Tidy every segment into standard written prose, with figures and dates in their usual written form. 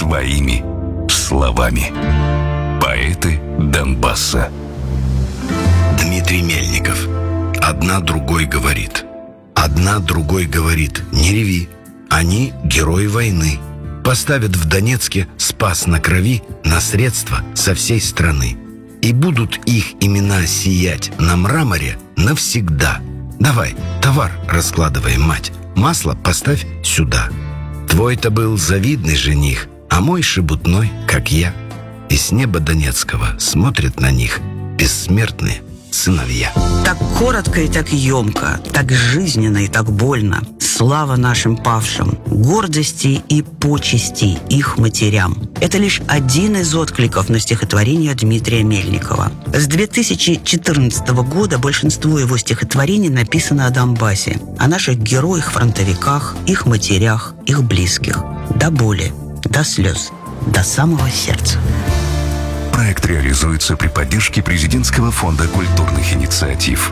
своими словами. Поэты Донбасса. Дмитрий Мельников. Одна другой говорит. Одна другой говорит: не реви, они герои войны. Поставят в Донецке спас на крови на средства со всей страны. И будут их имена сиять на мраморе навсегда. Давай, товар раскладывай, мать, масло поставь сюда. Твой-то был завидный жених, а мой шебутной, как я. И с неба Донецкого смотрят на них бессмертные сыновья. Так коротко и так емко, так жизненно и так больно. Слава нашим павшим, гордости и почести их матерям. Это лишь один из откликов на стихотворение Дмитрия Мельникова. С 2014 года большинство его стихотворений написано о Донбассе, о наших героях-фронтовиках, их матерях, их близких. До боли, до слез, до самого сердца. Проект реализуется при поддержке Президентского фонда культурных инициатив.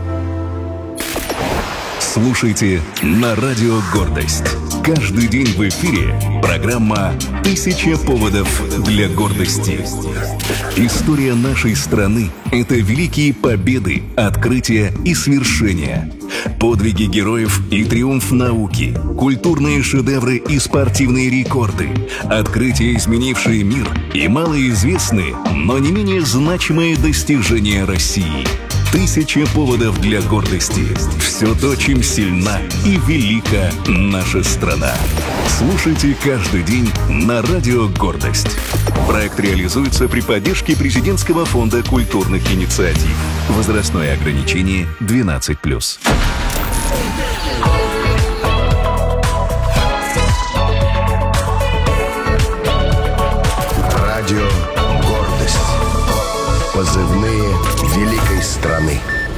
Слушайте на радио «Гордость». Каждый день в эфире программа «1000 поводов для гордости». История нашей страны – это великие победы, открытия и свершения. Подвиги героев и триумф науки, культурные шедевры и спортивные рекорды, открытия, изменившие мир, и малоизвестные, но не менее значимые достижения России. 1000 поводов для гордости. Все то, чем сильна и велика наша страна. Слушайте каждый день на радио «Гордость». Проект реализуется при поддержке Президентского фонда культурных инициатив. Возрастное ограничение 12+. Радио «Гордость». Позывные великой страны.